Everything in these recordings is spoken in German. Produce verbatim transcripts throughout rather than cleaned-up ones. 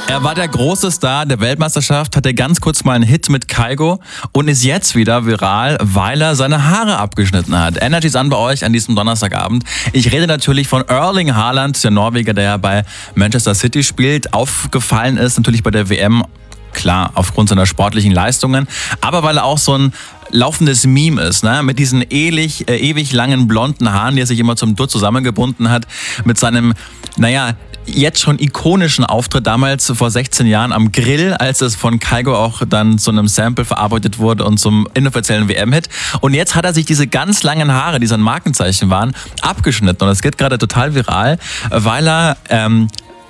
Er war der große Star der Weltmeisterschaft, hatte ganz kurz mal einen Hit mit Kygo und ist jetzt wieder viral, weil er seine Haare abgeschnitten hat. Energy ist an bei euch an diesem Donnerstagabend. Ich rede natürlich von Erling Haaland, der Norweger, der ja bei Manchester City spielt. Aufgefallen ist natürlich bei der W M, klar, aufgrund seiner sportlichen Leistungen, aber weil er auch so ein laufendes Meme ist, ne? Mit diesen ewig, äh, ewig langen blonden Haaren, die er sich immer zum Dutt zusammengebunden hat, mit seinem, naja, jetzt schon ikonischen Auftritt damals vor sechzehn Jahren am Grill, als es von Kygo auch dann zu einem Sample verarbeitet wurde und zum inoffiziellen W M-Hit. Und jetzt hat er sich diese ganz langen Haare, die sein Markenzeichen waren, abgeschnitten. Und das geht gerade total viral, weil er ähm,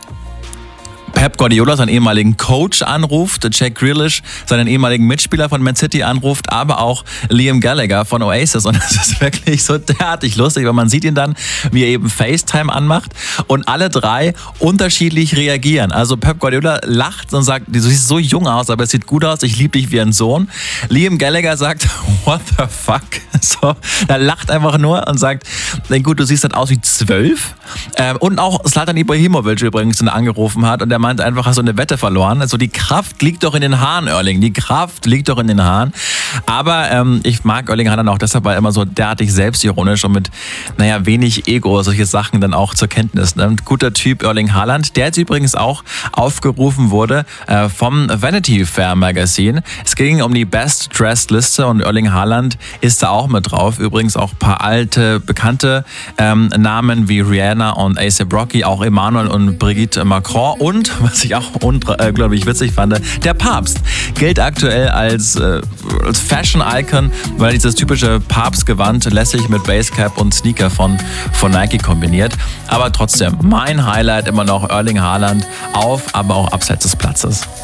Pep Guardiola, seinen ehemaligen Coach, anruft, Jack Grealish, seinen ehemaligen Mitspieler von Man City, anruft, aber auch Liam Gallagher von Oasis. Und das ist wirklich so derartig lustig, weil man sieht ihn dann, wie er eben FaceTime anmacht und alle drei unterschiedlich reagieren. Also Pep Guardiola lacht und sagt, du siehst so jung aus, aber es sieht gut aus, ich liebe dich wie ein Sohn. Liam Gallagher sagt, what the fuck? So, er lacht einfach nur und sagt, gut, du siehst halt aus wie zwölf. Und auch Zlatan Ibrahimovic übrigens, den er angerufen hat und der meint einfach, hast du eine Wette verloren. Also die Kraft liegt doch in den Haaren, Erling. Die Kraft liegt doch in den Haaren. Aber ähm, ich mag Erling Haaland auch deshalb, weil er immer so derartig selbstironisch und mit, naja, wenig Ego solche Sachen dann auch zur Kenntnis nimmt. Guter Typ, Erling Haaland, der jetzt übrigens auch aufgerufen wurde äh, vom Vanity Fair Magazine. Es ging um die Best Dressed Liste und Erling Haaland ist da auch mit drauf. Übrigens auch ein paar alte, bekannte ähm, Namen wie Rihanna und A$AP Rocky, auch Emmanuel und Brigitte Macron und, was ich auch unglaublich witzig fand, der Papst gilt aktuell als, äh, als Fashion-Icon, weil dieses typische Papstgewand lässig mit Basecap und Sneaker von, von Nike kombiniert. Aber trotzdem, mein Highlight immer noch Erling Haaland auf, aber auch abseits des Platzes.